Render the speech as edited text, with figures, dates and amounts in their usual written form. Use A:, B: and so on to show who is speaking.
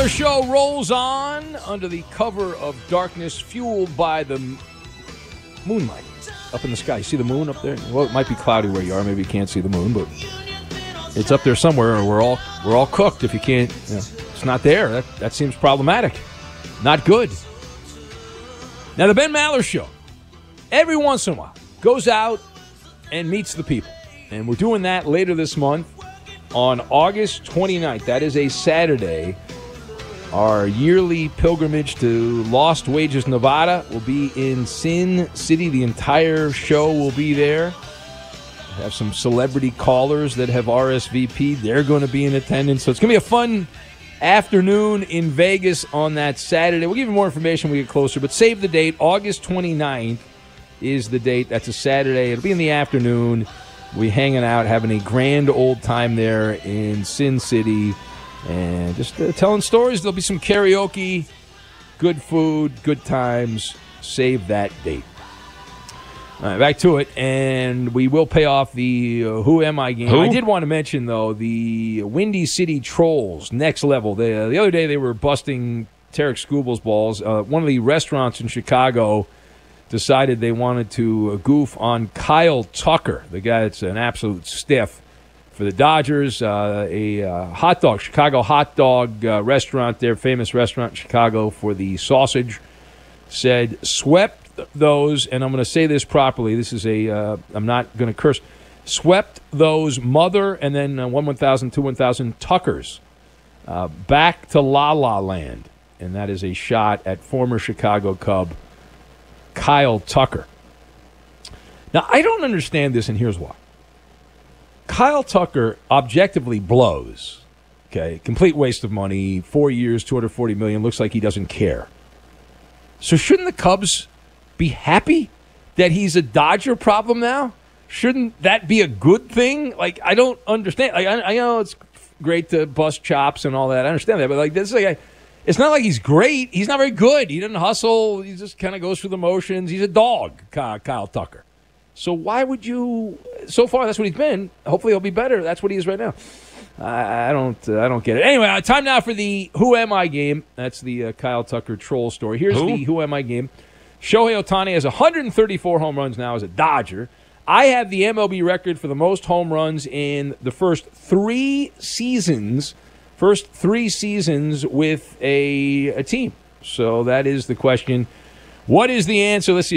A: Maller Show rolls on under the cover of darkness, fueled by the moonlight up in the sky. You see the moon up there? Well, it might be cloudy where you are. Maybe you can't see the moon, but it's up there somewhere. We're all cooked if you can't. It's not there. That seems problematic. Not good. Now, the Ben Maller Show, every once in a while, goes out and meets the people. And we're doing that later this month on August 29th. That is a Saturday. Our yearly pilgrimage to Lost Wages, Nevada will be in Sin City. The entire show will be there. We have some celebrity callers that have RSVP'd. They're going to be in attendance. So it's going to be a fun afternoon in Vegas on that Saturday. We'll give you more information when we get closer, but save the date. August 29th is the date. That's a Saturday. It'll be in the afternoon. We're hanging out, having a grand old time there in Sin City, and just telling stories. There'll be some karaoke, good food, good times. Save that date. All right, back to it, and we will pay off the Who Am I game. I did want to mention, though, the Windy City Trolls, next level. The other day they were busting Tarek Skubel's balls. One of the restaurants in Chicago decided they wanted to goof on Kyle Tucker, the guy that's an absolute stiff for the Dodgers. A hot dog, Chicago hot dog restaurant there, famous restaurant in Chicago for the sausage, said swept those, and I'm going to say this properly. This is I'm not going to curse. Swept those mother and then 1,000, 2,000 Tuckers back to La La Land. And that is a shot at former Chicago Cub Kyle Tucker. Now, I don't understand this, and here's why. Kyle Tucker objectively blows. Okay, complete waste of money. 4 years, $240 million. Looks like he doesn't care. So shouldn't the Cubs be happy that he's a Dodger problem now? Shouldn't that be a good thing? Like, I don't understand. Like, I know it's great to bust chops and all that. I understand that, but like this, it's not like he's great. He's not very good. He doesn't hustle. He just kind of goes through the motions. He's a dog, Kyle Tucker. So why would you? So far, that's what he's been. Hopefully, he'll be better. That's what he is right now. I don't get it. Anyway, time now for the Who Am I game. That's the Kyle Tucker troll story. Here's the Who Am I game. Shohei Ohtani has 134 home runs now as a Dodger. I have the MLB record for the most home runs in the first three seasons with a team. So that is the question. What is the answer? Let's see.